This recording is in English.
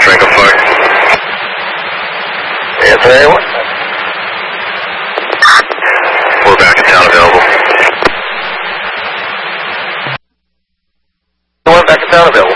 Franco 5. Answer anyone? We're back in town available. Back in town available.